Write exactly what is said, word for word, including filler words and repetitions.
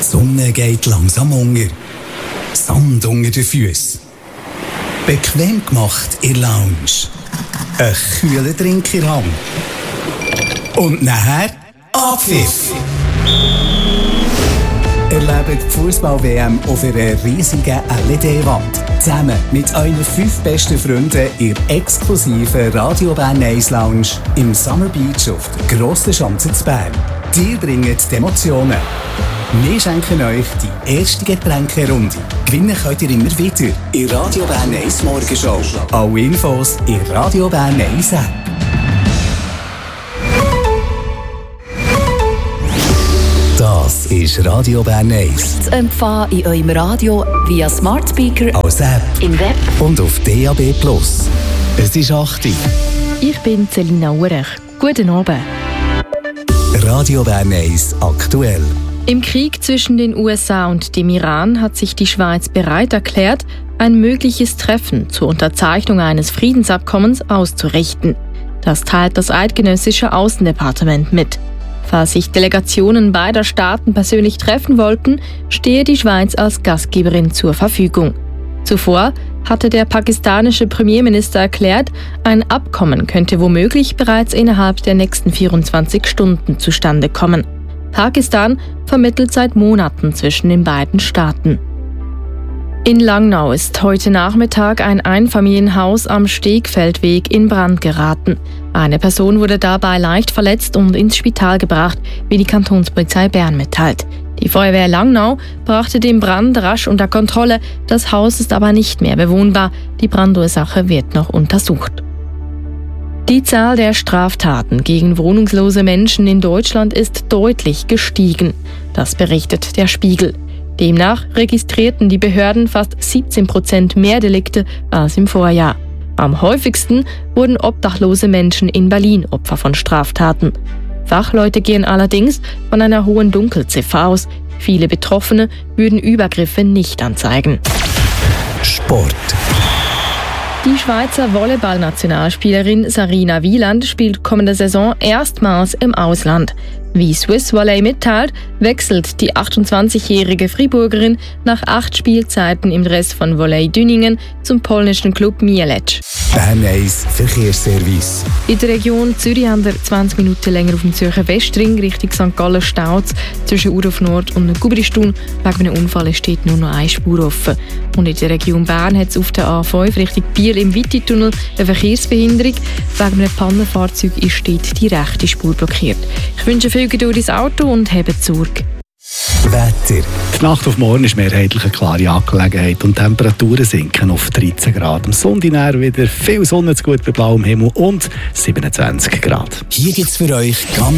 Die Sonne geht langsam unter. Sand unter den Füßen. Bequem gemacht in der Lounge. Ein kühler Drink in der Hand. Und nachher Abpfiff. Erlebt die Fußball-W M auf einer riesigen L E D-Wand. Zusammen mit euren fünf besten Freunden in der exklusiven Radio Bern eins Lounge im Summer Beach auf der Grossen Schanze zu Bern. Die bringen die Emotionen. Wir schenken euch die erste Getränkerunde. Gewinnen könnt ihr immer wieder in Radio Bern eins Morgenshow. Alle Infos in Radio Bern eins App. Das ist Radio Bern eins. Zu empfangen in eurem Radio via Smart Speaker, als App, im Web und auf D A B Plus. Es ist acht Uhr. Ich bin Selina Urech. Guten Abend. Radio Bern eins aktuell. Im Krieg zwischen den U S A und dem Iran hat sich die Schweiz bereit erklärt, ein mögliches Treffen zur Unterzeichnung eines Friedensabkommens auszurichten. Das teilt das eidgenössische Außendepartement mit. Falls sich Delegationen beider Staaten persönlich treffen wollten, stehe die Schweiz als Gastgeberin zur Verfügung. Zuvor hatte der pakistanische Premierminister erklärt, ein Abkommen könnte womöglich bereits innerhalb der nächsten vierundzwanzig Stunden zustande kommen. Pakistan vermittelt seit Monaten zwischen den beiden Staaten. In Langnau ist heute Nachmittag ein Einfamilienhaus am Stegfeldweg in Brand geraten. Eine Person wurde dabei leicht verletzt und ins Spital gebracht, wie die Kantonspolizei Bern mitteilt. Die Feuerwehr Langnau brachte den Brand rasch unter Kontrolle, das Haus ist aber nicht mehr bewohnbar. Die Brandursache wird noch untersucht. Die Zahl der Straftaten gegen wohnungslose Menschen in Deutschland ist deutlich gestiegen. Das berichtet der Spiegel. Demnach registrierten die Behörden fast siebzehn Prozent mehr Delikte als im Vorjahr. Am häufigsten wurden obdachlose Menschen in Berlin Opfer von Straftaten. Fachleute gehen allerdings von einer hohen Dunkelziffer aus. Viele Betroffene würden Übergriffe nicht anzeigen. Sport. Die Schweizer Volleyball-Nationalspielerin Sarina Wieland spielt kommende Saison erstmals im Ausland. Wie Swiss Volley mitteilt, wechselt die achtundzwanzigjährige Friburgerin nach acht Spielzeiten im Dress von Volley Düningen zum polnischen Klub Mielec. Bern eins Verkehrsservice. In der Region Zürich haben wir zwanzig Minuten länger auf dem Zürcher Westring Richtung Sankt Gallen Stauz. Zwischen Urauf Nord und Gubristun wegen einem Unfall steht nur noch eine Spur offen. Und in der Region Bern hat es auf der A fünf Richtung Biel im Witti-Tunnel eine Verkehrsbehinderung. Wegen einem Pannenfahrzeug ist dort die rechte Spur blockiert. Ich wünsche viel Geduld ins Auto und hebt Sorge. Wetter. Die Nacht auf morgen ist mehrheitlich eine klare Angelegenheit und Temperaturen sinken auf dreizehn Grad. Am Sonntag wieder viel Sonne zu gut bei blauem Himmel und siebenundzwanzig Grad. Hier gibt's für euch ganz